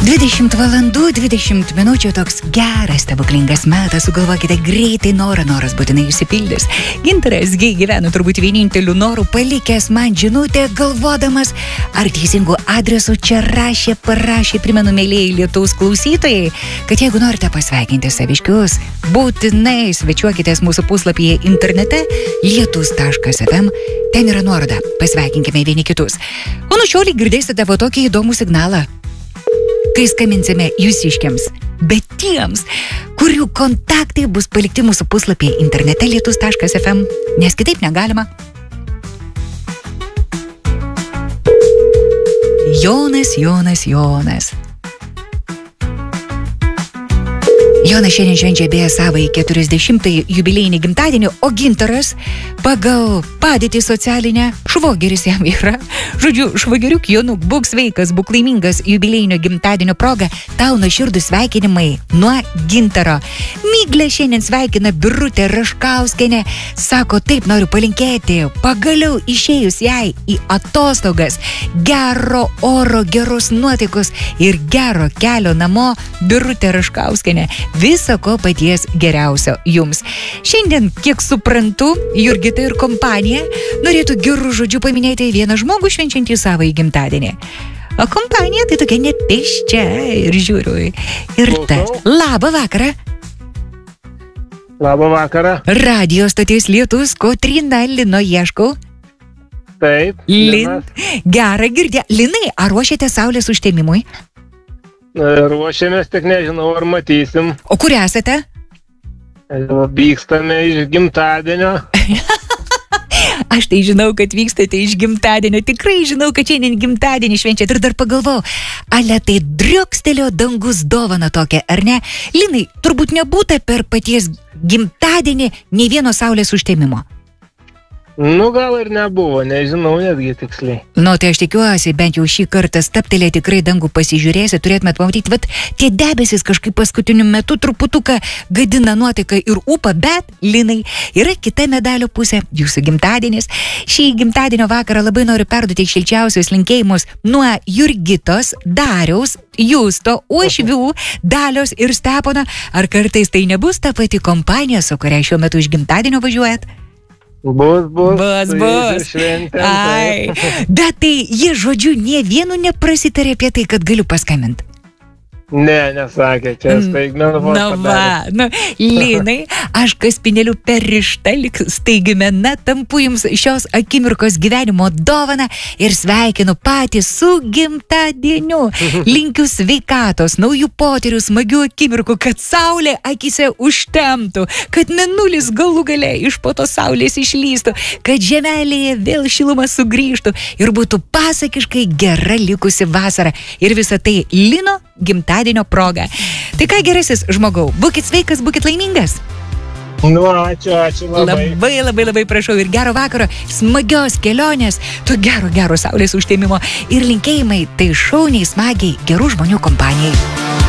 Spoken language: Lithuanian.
20 valandų, 20 minučių, toks geras, stebuklingas metas, sugalvokite greitai noras būtinai išsipildys. Gintaras gyveno turbūt vieninteliu noru, palikęs man žinutę, galvodamas, ar teisingų adresų čia parašė, primenu, mėlėjai Lietuvos klausytojai, kad jeigu norite pasveikinti saviškius, būtinai svečiuokitės mūsų puslapyje internete lietus.fm, ten yra nuoroda, pasveikinkime vieni kitus. O nuo šiolį girdėsite tokį įdomų signalą, kai skambinsime jūsiškiams, bet tiems, kurių kontaktai bus palikti mūsų puslapyje internete lietus.fm, nes kitaip negalima. Jonas. Jonas šiandien švenčia beje savąjį 40-ąjį jubiliejinį gimtadienį, o Gintaras pagal padėtį socialinę švogeris jam yra. Žodžiu, švogeriuk Jonuk, būk sveikas, būk laimingas jubiliejinio gimtadienio proga, tau nuoširdūs sveikinimai nuo Gintaro. Miglė šiandien sveikina Birutė Raškauskienė, sako, taip noriu palinkėti, pagaliau išėjus jai į atostogas, gero oro, geros nuotaikos ir gero kelio namo, Birutė Raškauskienė. Viso ko paties geriausio jums. Šiandien, kiek suprantu, Jurgita ir kompanija norėtų gerų žodžių paminėti vieną žmogų švenčiantį savąjį gimtadienį. O kompanija tai tokia nepeščia ir žiūriu. Ir tas. Labą vakarą. Labą vakarą. Radio stoties Lietus, Kotryna, Lino ieškau. Taip. Gerą girdė. Linai, ar ruošiate saulės užtemimui? Ruošiamės, tik nežinau, ar matysim. O kur esate? Vykstame iš gimtadienio. Aš tai žinau, kad vykstate iš gimtadienio. Tikrai žinau, kad šiandien gimtadienį švenčiat. Ir dar pagalvojau, ale tai driokstelio dangus dovana tokia, ar ne? Linai, turbūt nebūta per paties gimtadienį nei vieno saulės užtemimo. Nu, gal ir nebuvo, nežinau netgi tiksliai. Nu, tai aš tikiuosi, bent jau šį kartą staptelė tikrai dangų pasižiūrėsi, turėtumėt pamatyti, vat tie debesis kažkaip paskutiniu metu truputuką gadina nuotaiką ir ūpą, bet, Linai, yra kita medalio pusė, jūsų gimtadienis. Šį gimtadienio vakarą labai noriu perduoti šilčiausius linkėjimus nuo Jurgitos, Dariaus, Justo, Uošvių, Dalios ir Stepono. Ar kartais tai nebus ta pati kompanija, su kuria šiuo metu iš gimtadienio važiuojat? Bus. Ai, bet tai jie žodžiu nie vienu neprasitarė apie tai, kad galiu paskambinti. Ne, nesakė, čia staigmenų padarė. Linai, aš kaspinėliu perrišta, lik staigmena, tampu jums šios akimirkos gyvenimo dovaną ir sveikinu patį su gimtadieniu. Linkiu sveikatos, naujų potyrių, smagių akimirkų, kad saulė akise užtemtų, kad mėnulis galų gale iš po tos saulės išlystų, kad žemelėje vėl šilumas sugrįžtų ir būtų pasakiškai gera likusi vasara. Ir visa tai Lino gimtadienio proga. Tai ką gerasis žmogau, būkit sveikas, būkit laimingas. Nu, ačiū labai. Labai prašau ir gero vakaro, smagios kelionės, to gero saulės užtemimo ir linkėjimai tai šauniai, smagiai, gerų žmonių kompanijai.